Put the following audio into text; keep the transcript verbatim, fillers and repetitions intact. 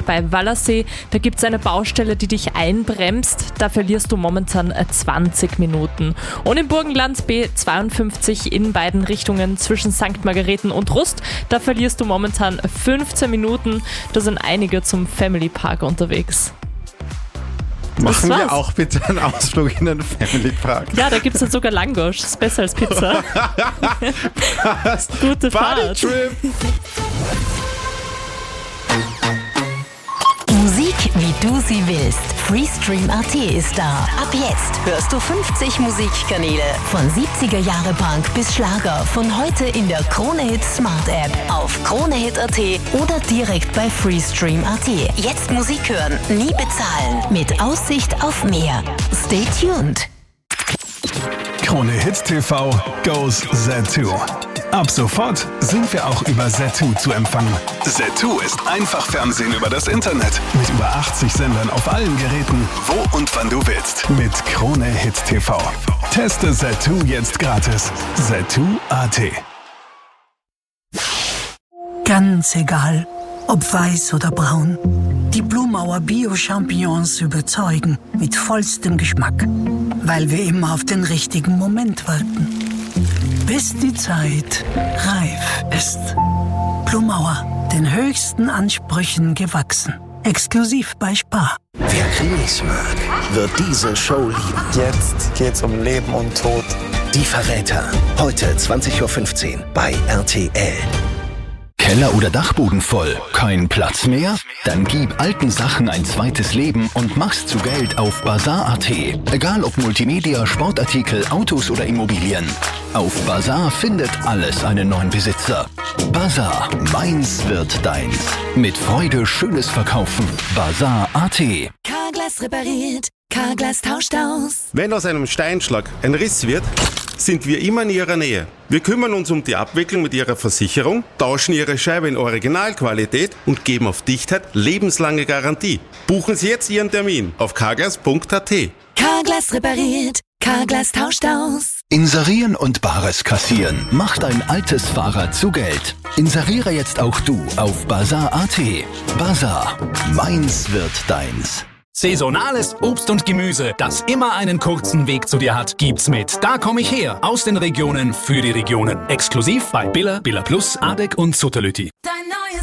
bei Wallersee. Da gibt es eine Baustelle, die dich einbremst. Da verlierst du momentan zwanzig Minuten. Und im Burgenland B zweiundfünfzig in beiden Richtungen zwischen Sankt Margareten und Rust. Da verlierst du momentan fünfzehn Minuten. Da sind einige zum Family Park unterwegs. Machen wir auch bitte einen Ausflug in den Family Park. Ja, da gibt es jetzt sogar Langosch. Das ist besser als Pizza. Gute Fahrt. Musik, wie du sie willst. Freestream Punkt at ist da. Ab jetzt hörst du fünfzig Musikkanäle. Von siebziger Jahre Punk bis Schlager. Von heute in der Krone Hit Smart App. Auf Kronehit Punkt at oder direkt bei Freestream Punkt at. Jetzt Musik hören, nie bezahlen. Mit Aussicht auf mehr. Stay tuned. Krone Hit T V goes Zattoo. Ab sofort sind wir auch über Zattoo zu empfangen. Zattoo ist einfach Fernsehen über das Internet. Mit über achtzig Sendern auf allen Geräten, wo und wann du willst. Mit Krone Hit T V. Teste Zattoo jetzt gratis. Zattoo Punkt at. Ganz egal, ob weiß oder braun. Die Blumauer Bio-Champignons überzeugen mit vollstem Geschmack. Weil wir immer auf den richtigen Moment warten. Bis die Zeit reif ist. Blumauer, den höchsten Ansprüchen gewachsen. Exklusiv bei Spar. Wer Krimis mag, wird diese Show lieben. Jetzt geht's um Leben und Tod. Die Verräter. Heute zwanzig Uhr fünfzehn bei R T L. Keller oder Dachboden voll? Kein Platz mehr? Dann gib alten Sachen ein zweites Leben und mach's zu Geld auf Bazar Punkt at. Egal ob Multimedia, Sportartikel, Autos oder Immobilien. Auf Bazar findet alles einen neuen Besitzer. Bazar, meins wird deins. Mit Freude schönes Verkaufen. Bazar Punkt at. Carglass repariert, Carglass tauscht aus. Wenn aus einem Steinschlag ein Riss wird, sind wir immer in Ihrer Nähe. Wir kümmern uns um die Abwicklung mit Ihrer Versicherung, tauschen Ihre Scheibe in Originalqualität und geben auf Dichtheit lebenslange Garantie. Buchen Sie jetzt Ihren Termin auf carglass Punkt at. Carglass repariert, Carglass tauscht aus. Inserieren und Bares kassieren. Mach dein altes Fahrrad zu Geld. Inseriere jetzt auch du auf Bazar Punkt at. Bazar, meins wird deins. Saisonales Obst und Gemüse, das immer einen kurzen Weg zu dir hat, gibt's mit Da komm ich her, aus den Regionen für die Regionen. Exklusiv bei Billa, Billa Plus, Adek und Sutterlütti.